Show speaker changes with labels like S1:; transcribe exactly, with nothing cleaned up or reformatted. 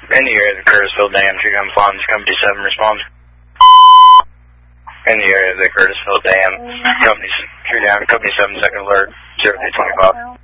S1: In the area of the Curtisville Dam, Tree Gun Plunge, Company seven responds. In the area of the Curtisville Dam, Company, Tree Down, Company seven, second alert, zero three twenty-five.